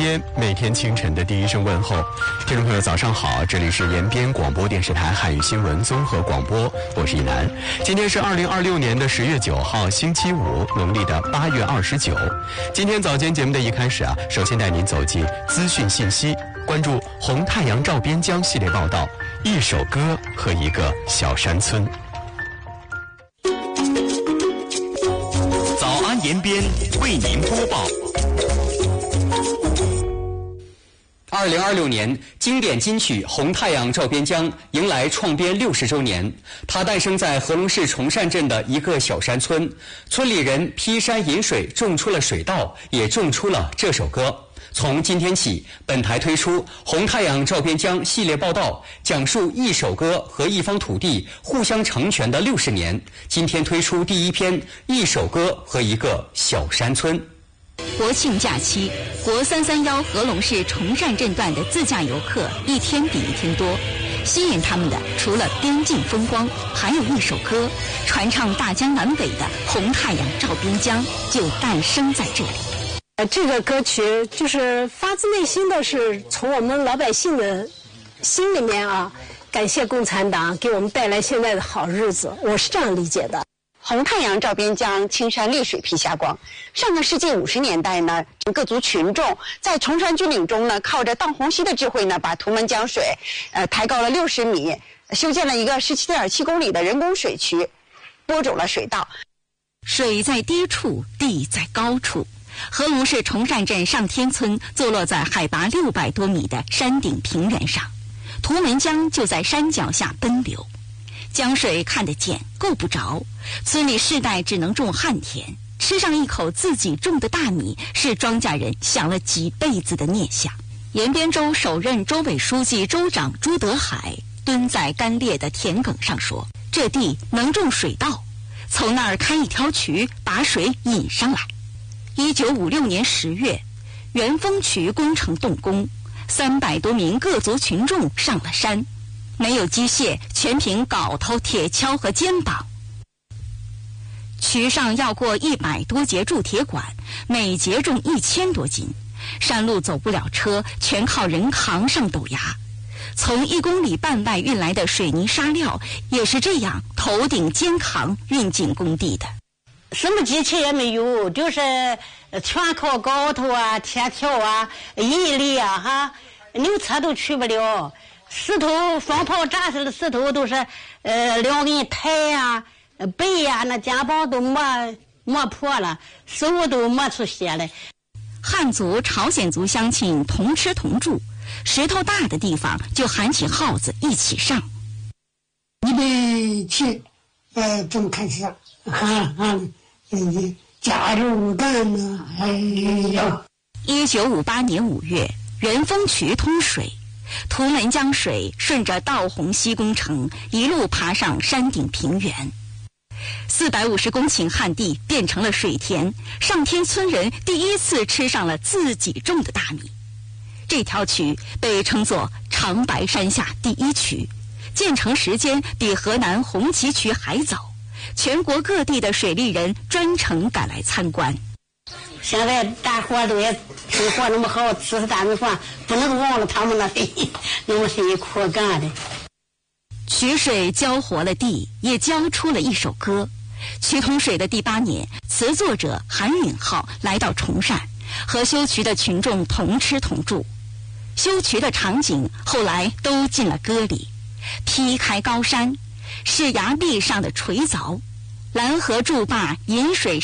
边，每天清晨的第一声问候。听众朋友早上好，这里是延边广播电视台汉语新闻综合广播，我是一楠。今天是2026年的10月9号星期五，农历的8月29。今天早间节目的一开始首先带您走进资讯信息，关注红太阳照边疆系列报道，一首歌和一个小山村。 早安延边为您播报。2026年，经典金曲《红太阳照边疆》迎来创编60周年。它诞生在合龙市崇善镇的一个小山村，村里人劈山引水，种出了水稻，也种出了这首歌。从今天起，本台推出《红太阳照边疆》系列报道，讲述一首歌和一方土地互相成全的60年。今天推出第一篇《一首歌和一个小山村》。 国庆假期，国331合龙市崇善镇段的自驾游客一天比一天多，吸引他们的除了边境风光，还有一首歌，传唱大江南北的《红太阳照边疆》就诞生在这里。 这个歌曲就是发自内心的，是从我们老百姓的心里面感谢共产党给我们带来现在的好日子，我是这样理解的。 红太阳照边疆，青山绿水披霞光。上个世纪50年代呢，各族群众在崇山峻岭中呢，靠着荡虹溪的智慧呢，把图们江水抬高了60米，修建了一个17.7公里的人工水渠，播种了水稻。 水在低处，地在高处。合龙市崇善镇上天村坐落在海拔600多米的山顶平原上，图们江就在山脚下奔流。江水看得见，够不着，村里世代只能种旱田，吃上一口自己种的大米，是庄稼人想了几辈子的念想。延边州首任州委书记州长朱德海蹲在干裂的田埂上说，这地能种水稻，从那儿开一条渠把水引上来。1956年10月，元丰渠工程动工，300多名各族群众上了山，没有机械，全凭镐头、铁锹和肩膀。渠上要过100多节铸铁管，每节重1000多斤，山路走不了车，全靠人扛上陡崖。从1公里半外运来的水泥沙料，也是这样头顶肩扛运进工地的。 什么机器也没有，就是全靠镐头铁锹毅力牛车都去不了。石头双炮扎实的石头都是2根抬背那肩膀都磨破了，手都磨出血来。 汉族、朝鲜族乡亲同吃同住，石头大的地方就喊起号子一起上。 你们去怎么开始加入干呢？ 1958年5月，元丰渠通水，图们江水顺着荡虹溪工程一路爬上山顶平原，450公顷旱地变成了水田，上天村人第一次吃上了自己种的大米。这条渠被称作长白山下第一渠，建成时间比河南红旗渠还早，全国各地的水利人专程赶来参观。 现在大伙都也生活那么好，吃大米饭，不能忘了他们那么辛苦干的。 渠水浇活了地，也浇出了一首歌。渠通水的第8年，词作者韩允浩来到崇善，和修渠的群众同吃同住。修渠的场景后来都进了歌里，劈开高山，是崖壁上的锤凿，拦河筑坝引水